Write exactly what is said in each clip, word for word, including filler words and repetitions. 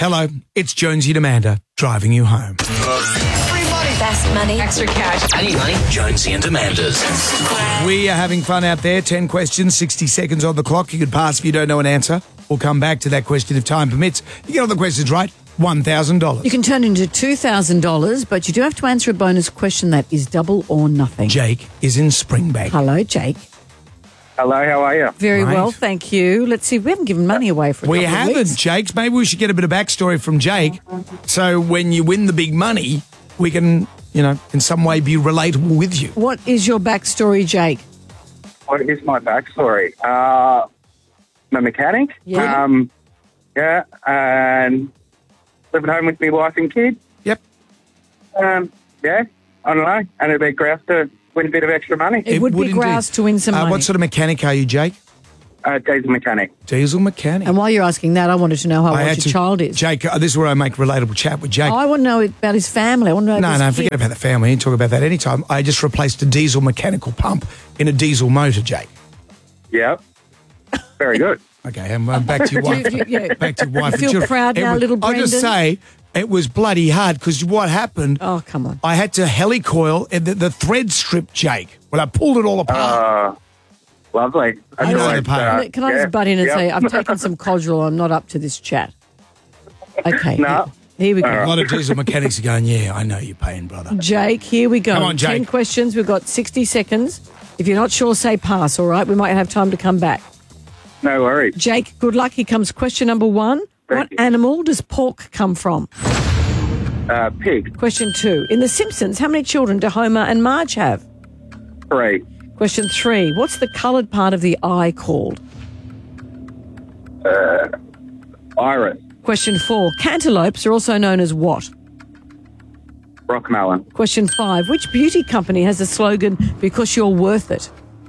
Hello, it's Jonesy and Amanda driving you home. Fast money. Extra cash. I need money. Jonesy and Amanda's. We are having fun out there. ten questions, sixty seconds on the clock. You could pass if you don't know an answer. We'll come back to that question if time permits. You get all the questions right, one thousand dollars. You can turn into two thousand dollars, but you do have to answer a bonus question that is double or nothing. Jake is in Springbank. Hello, Jake. Hello, how are you? Very Right. well, thank you. Let's see, we haven't given money away for a We couple of haven't, weeks. Jake. Maybe we should get a bit of backstory from Jake. So when you win the big money, we can, you know, in some way be relatable with you. What is your backstory, Jake? What is my backstory? Uh, I'm a mechanic. Yeah. Um, yeah, and live at home with my wife and kid. Yep. Um, yeah, I don't know. And it'd be grouse to win a bit of extra money. It, would, be indeed. grouse to win some Uh, money. What sort of mechanic are you, Jake? Uh, diesel mechanic. Diesel mechanic. And while you're asking that, I wanted to know how I old had your to- child is. Jake, uh, this is where I make relatable chat with Jake. Oh, I want to know about his family. I want to know No, about no, his forget kid. about the family. You can talk about that anytime. I just replaced a diesel mechanical pump in a diesel motor, Jake. Yeah. Very good. Okay, and uh, back to your wife. You- you- yeah. Back to your wife. You feel and children. proud It now, was- little I'll just Brendan? say, it was bloody hard because what happened, Oh, come on. I had to helicoil and the, the thread strip, Jake. Well, I pulled it all apart. Uh, lovely. I know That's the pain. uh, Can I yeah, just butt in and yeah. say, I've taken some Codral, I'm not up to this chat. Okay. No. Here we go. a lot of diesel mechanics are going, yeah, I know your pain, brother. Jake, here we go. Come on, Jake. ten questions. We've got sixty seconds. If you're not sure, say pass, all right? We might have time to come back. No worries. Jake, good luck. Here comes question number one. Thank What you. animal does pork come from? Uh, pig. Question two. In The Simpsons, how many children do Homer and Marge have? Three. Question three. What's the coloured part of the eye called? Iris. Question four. Cantaloupes are also known as what? Rockmelon. Question five. Which beauty company has the slogan, because you're worth it?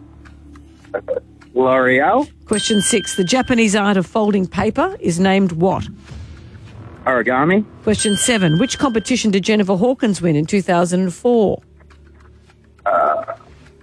L'Oreal. Question six. The Japanese art of folding paper is named what? Origami. Question seven. Which competition did Jennifer Hawkins win in two thousand four? Uh,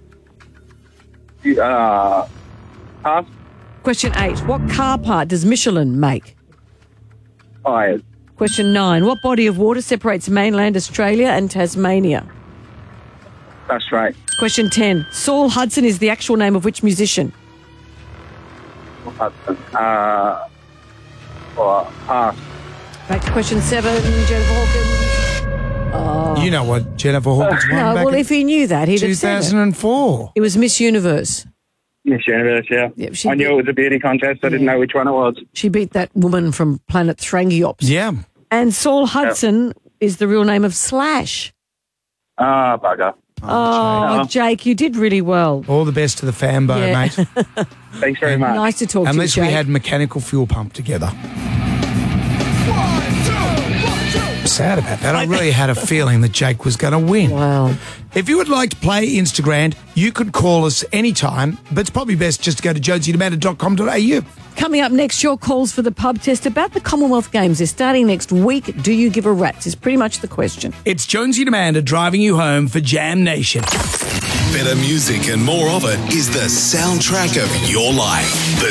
pass. Question eight. What car part does Michelin make? Tires. Question nine. What body of water separates mainland Australia and Tasmania? That's right. Question ten. Saul Hudson is the actual name of which musician? Hudson. Uh, or pass. Back to question seven. Jennifer Hawkins. You know what Jennifer Hawkins won No, back well, in if he knew that, he'd have said it. two thousand four. It was Miss Universe. Miss Universe, yeah. Yep, she I knew did. it was a beauty contest. I didn't know which one it was. She beat that woman from Planet Thrangiops. Yeah. And Saul Hudson is the real name of Slash. Ah, bugger. Oh, Jake, you did really well. All the best to the fanbo, Yeah. mate. Thanks very much. Nice to talk Unless to you, we Jake. had mechanical fuel pump together. Sad about that. I really had a feeling that Jake was going to win. Wow. If you would like to play Instagram, you could call us anytime, but it's probably best just to go to jonesy and amanda dot com dot a u. Coming up next, your calls for the pub test about the Commonwealth Games. They're starting next week. Do you give a rat's is pretty much the question. It's Jonesy and Amanda driving you home for Jam Nation. Better music and more of it is the soundtrack of your life. The